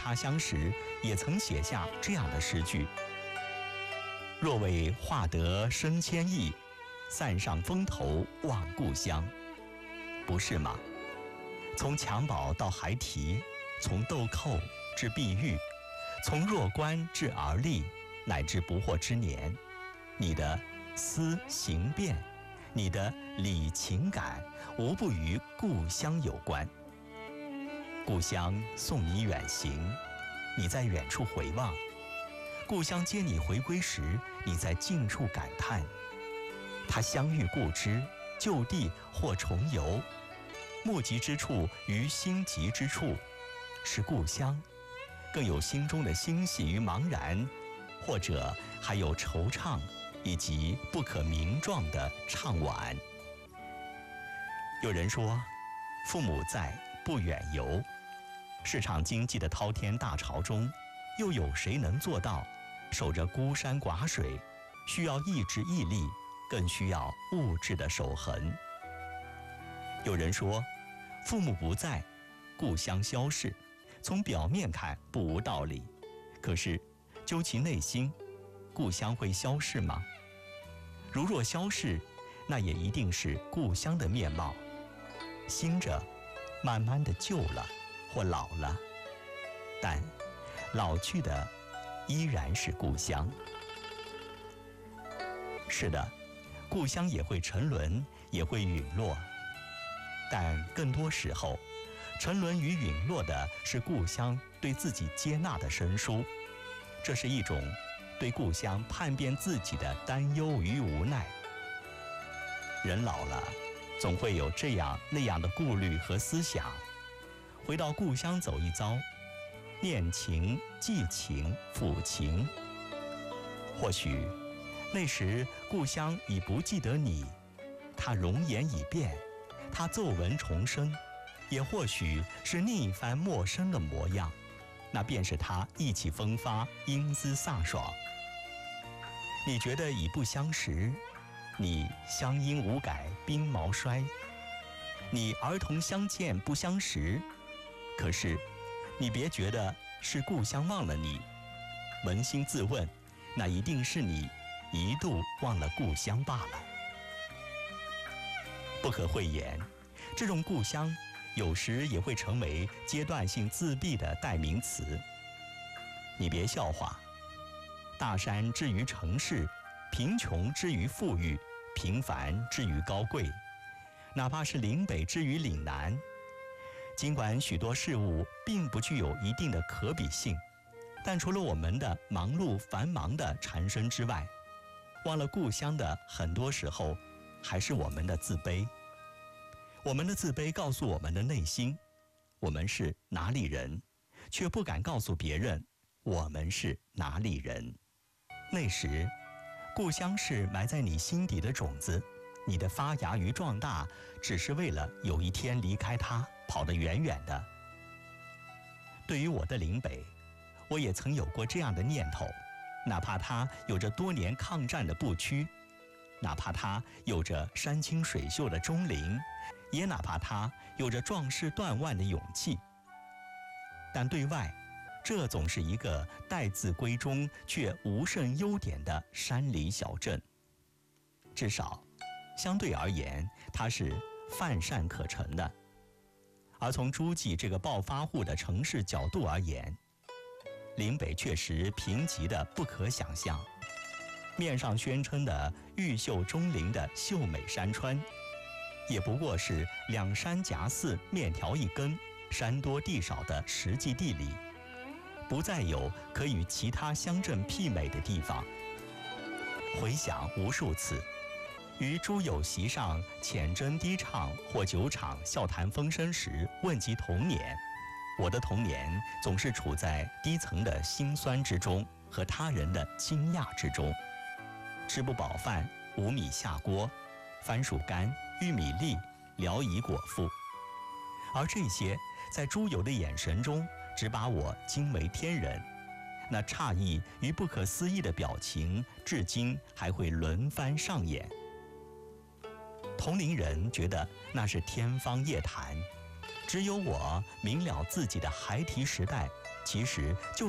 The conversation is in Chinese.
他乡时，也曾写下这样的诗句：若为画得生千亿，塞上风头望故乡。不是吗？从襁褓到孩提，从豆蔻至碧玉，从弱冠至而立，乃至不惑之年，你的思行变，你的理情感，无不与故乡有关。故乡送你远行，你在远处回望；故乡接你回归时，你在近处感叹。他乡遇故知，就地或重游，目及之处于心急之处，是故乡，更有心中的欣喜与茫然，或者还有惆怅以及不可名状的怅惘。有人说，父母在，不远游。市场经济的滔天大潮中，又有谁能做到守着孤山寡水？需要意志毅力，更需要物质的守恒。有人说，父母不在，故乡消逝。从表面看不无道理，可是究其内心，故乡会消逝吗？如若消逝，那也一定是故乡的面貌，新着慢慢的旧了或老了，但老去的依然是故乡。是的，故乡也会沉沦，也会陨落，但更多时候，沉沦与陨落的是故乡对自己接纳的生疏，这是一种对故乡叛变自己的担忧与无奈。人老了，总会有这样那样的顾虑和思想。回到故乡走一遭，念情、寄情、抚情。或许那时故乡已不记得你，它容颜已变，它皱纹重生，也或许是另一番陌生的模样，那便是它意气风发，英姿飒爽。你觉得已不相识，你乡音无改鬓毛衰，你儿童相见不相识，可是你别觉得是故乡忘了你，扪心自问，那一定是你一度忘了故乡罢了。不可讳言，这种故乡有时也会成为阶段性自闭的代名词。你别笑话，大山之于城市，贫穷之于富裕，平凡之于高贵，哪怕是岭北之于岭南，尽管许多事物并不具有一定的可比性，但除了我们的忙碌繁忙的缠身之外，忘了故乡的很多时候还是我们的自卑。我们的自卑告诉我们的内心，我们是哪里人，却不敢告诉别人我们是哪里人。那时，故乡是埋在你心底的种子，你的发芽与壮大，只是为了有一天离开它，跑得远远的。对于我的岭北，我也曾有过这样的念头，哪怕它有着多年抗战的不屈，哪怕它有着山清水秀的钟灵，也哪怕它有着壮士断腕的勇气。但对外，这总是一个待字闺中却无甚优点的山里小镇。至少相对而言，它是泛善可陈的。而从诸暨这个暴发户的城市角度而言，岭北确实贫瘠的不可想象。面上宣称的玉秀钟灵的秀美山川，也不过是两山夹寺，面条一根，山多地少的实际地理，不再有可与其他乡镇媲美的地方。回想无数次，于诸友席上浅斟低唱，或酒场笑谈风生时，问及童年，我的童年总是处在低层的辛酸之中，和他人的惊讶之中。吃不饱饭，无米下锅，番薯干、玉米粒，聊以果腹。而这些在诸友的眼神中，只把我惊为天人。那诧异与不可思议的表情，至今还会轮番上演。同龄人觉得那是天方夜谭，只有我明了自己的孩提时代其实就